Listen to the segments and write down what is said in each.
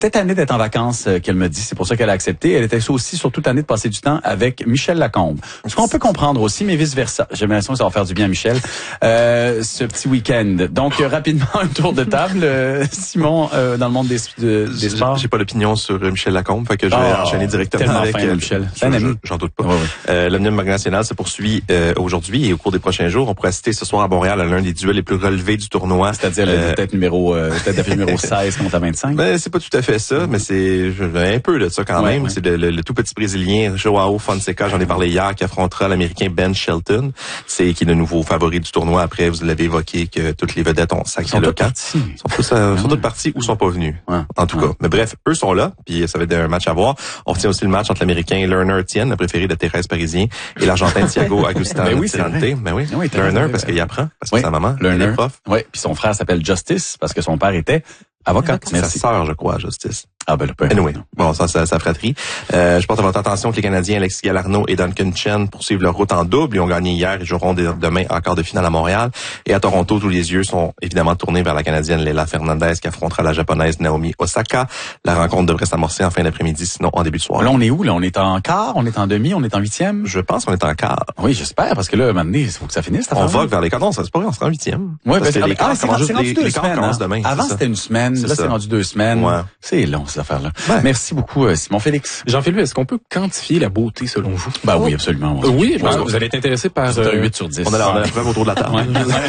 tannée d'être en vacances, qu'elle me dit. C'est pour ça qu'elle a accepté. Elle était aussi surtout tannée de passer du temps avec Michel Lacombe. Ce qu'on peut comprendre aussi, mais vice-versa. J'ai l'impression que ça va faire du bien à Michel, ce petit week-end. Donc, rapidement, un tour de table. Simon, dans le monde des sports. J'ai pas d'opinion sur Michel Lacombe, fait que je vais enchaîner directement avec Michel. J'en doute pas. L'Omnium Marque Nationale se poursuit aujourd'hui et au cours des prochains jours. On pourrait assister ce soir à Montréal à l'un des duels les plus relevés du tournoi. C'est-à-dire la tête d'affiche numéro 16 contre 25. Ben, c'est pas tout à fait ça, mais c'est un peu de ça quand même. Ouais. C'est le tout petit Brésilien Joao Fonseca, j'en ai parlé hier, qui affrontera l'Américain Ben Shelton. Qui est le nouveau favori du tournoi. Après, vous l'avez évoqué que toutes les vedettes ont sacré le camp. Sont toutes parties ou sont pas venus. En tout cas. Mais bref, eux sont là, puis ça va être un match à voir. On retient aussi le match entre l'Américain Lerner Tien, le préféré de Thérèse Parisien, et l'Argentin Thiago Agustin Tirante. Ben oui, Lerner, parce qu'il apprend, parce que sa maman, elle est prof. Oui, puis son frère s'appelle Justice, parce que son père était avocat. Merci. Sa sœur, je crois, Justice. Ah ben le anyway, bon, ça fratrie. Je porte à votre attention que les Canadiens Alexis Galarneau et Duncan Chen poursuivent leur route en double. Ils ont gagné hier et joueront demain en quart de finale à Montréal. Et à Toronto, tous les yeux sont évidemment tournés vers la Canadienne Leila Fernandez qui affrontera la Japonaise Naomi Osaka. La rencontre devrait s'amorcer en fin d'après-midi, sinon en début de soirée. Là, on est où? Là, on est en quart, on est en demi, on est en huitième? Je pense qu'on est en quart. Oui, j'espère, parce que là, maintenant, il faut que ça finisse. On vogue vers les quarts. Non, ça c'est pas vrai, on sera en huitième. Oui, parce que les quarts commencent demain. Avant, c'était une semaine. Là, c'est rendu 2 semaines. Ouais. C'est long, cette affaire-là. Merci beaucoup, Simon Félix. Jean-Philippe, est-ce qu'on peut quantifier la beauté selon vous? Ben oui, absolument. Oui, je pense que vous allez être intéressé par... C'est un 8 sur 10. On a la preuve autour de la table.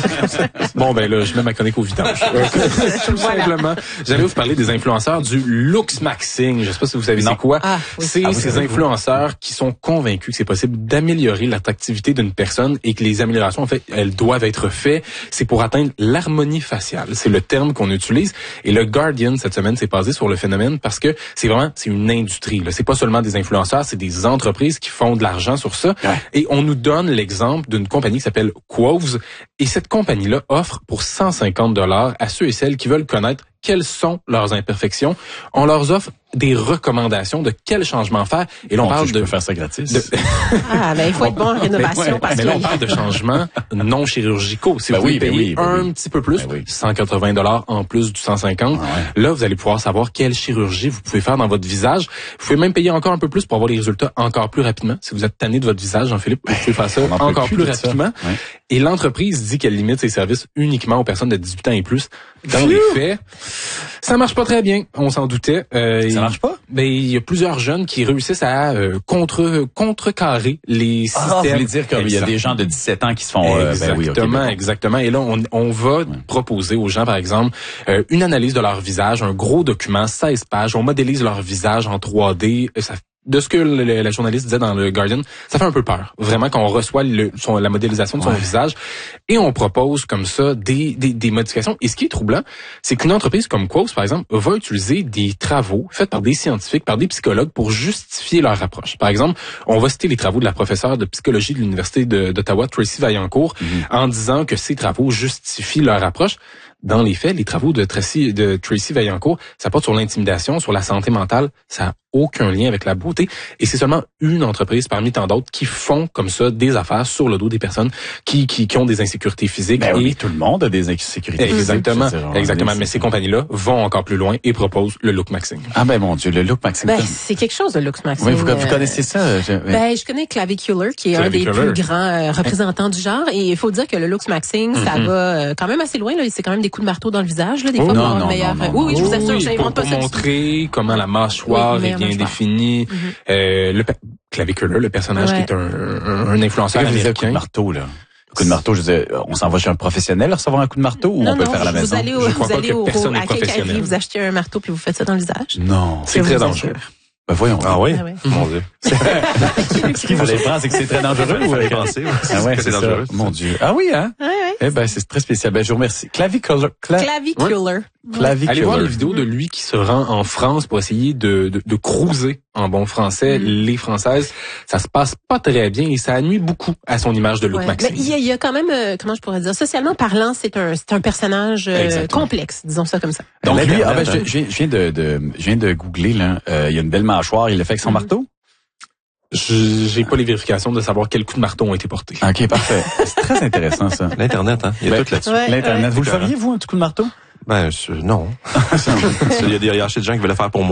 Bon, ben là, je mets ma chronique au vidange. Tout simplement. J'allais vous parler des influenceurs du Looksmaxing. Je sais pas si vous savez c'est quoi. C'est ces influenceurs qui sont convaincus que c'est possible d'améliorer l'attractivité d'une personne et que les améliorations, en fait, elles doivent être faites. C'est pour atteindre l'harmonie faciale. C'est le terme qu'on utilise. Et le Guardian, cette semaine, s'est basé sur le phénomène parce que c'est une industrie. Là. C'est pas seulement des influenceurs, c'est des entreprises qui font de l'argent sur ça. Ouais. Et on nous donne l'exemple d'une compagnie qui s'appelle Quoves. Et cette compagnie-là offre pour $150 à ceux et celles qui veulent connaître quelles sont leurs imperfections. On leur offre des recommandations de quels changements faire. Et là, on parle de... peux faire ça gratis. Ben, il faut être bon en rénovation. Parce mais là, on parle de changements non chirurgicaux. Si vous voulez payer un petit peu plus, $180 en plus du 150, là, vous allez pouvoir savoir quelle chirurgie vous pouvez faire dans votre visage. Vous pouvez même payer encore un peu plus pour avoir les résultats encore plus rapidement. Si vous êtes tanné de votre visage, Jean-Philippe, vous pouvez faire ça encore plus rapidement. Ouais. Et l'entreprise dit qu'elle limite ses services uniquement aux personnes de 18 ans et plus. Dans les faits, ça marche pas très bien. On s'en doutait. Ça marche pas? Ben, il y a plusieurs jeunes qui réussissent à contrecarrer les systèmes. Vous voulez dire qu'il y a des gens de 17 ans qui se font... Exactement. Et là, on va proposer aux gens, par exemple, une analyse de leur visage, un gros document, 16 pages. On modélise leur visage en 3D. De ce que la journaliste disait dans le Guardian, ça fait un peu peur. Vraiment, quand on reçoit la modélisation de son visage et on propose comme ça des modifications. Et ce qui est troublant, c'est qu'une entreprise comme Quoves, par exemple, va utiliser des travaux faits par des scientifiques, par des psychologues pour justifier leur approche. Par exemple, on va citer les travaux de la professeure de psychologie de l'Université d'Ottawa, Tracy Vaillancourt, en disant que ces travaux justifient leur approche. Dans les faits, les travaux de Tracy Vaillancourt, ça porte sur l'intimidation, sur la santé mentale, ça n'a aucun lien avec la beauté. Et c'est seulement une entreprise parmi tant d'autres qui font comme ça des affaires sur le dos des personnes qui ont des insécurités physiques. Ben oui, tout le monde a des insécurités physiques. Exactement. Mais ces compagnies-là vont encore plus loin et proposent le Lookmaxing. Ah ben mon Dieu, le Lookmaxing. Ben, c'est quelque chose, le Lookmaxing. Oui, vous connaissez ça? Je connais Clavicular, qui est un des plus grands représentants du genre. Et il faut dire que le Lookmaxing, ça va quand même assez loin. Là. C'est quand même des coups de marteau dans le visage, là, des fois, pour avoir meilleur... Oui, je vous assure, j'invente pas ça. Pour montrer comment la mâchoire est bien définie. Le Clavicular, le personnage qui est un influenceur américain. Le coup de marteau, là. Le coup de marteau, je disais, on s'en va chez un professionnel recevoir un coup de marteau ou on peut le faire à la maison? Vous allez à Quincaillerie, vous achetez un marteau puis vous faites ça dans le visage. Non. C'est très dangereux. Ben voyons. Ah oui? Mon Dieu. Ce qu'il fallait penser, c'est que c'est très dangereux. Vous allez penser que c'est dangereux. Mon Dieu. Ah oui, hein? Eh ben, c'est très spécial. Ben, je vous remercie. Clavicular. Allez voir les vidéos de lui qui se rend en France pour essayer de cruiser en bon français. Les Françaises, ça se passe pas très bien et ça nuit beaucoup à son image de Lookmaxing. Il y a quand même, comment je pourrais dire, socialement parlant, c'est un personnage complexe, disons ça comme ça. Donc lui, je viens de googler là. Il y a une belle mâchoire. Il l'a fait avec son marteau. J'ai pas les vérifications de savoir quels coups de marteau ont été portés. OK, parfait. C'est très intéressant, ça. L'Internet, hein. Il y a tout là-dessus. L'Internet. Vous le feriez, vous, un petit coup de marteau? Ben, non. Il y a assez de gens qui veulent le faire pour moi.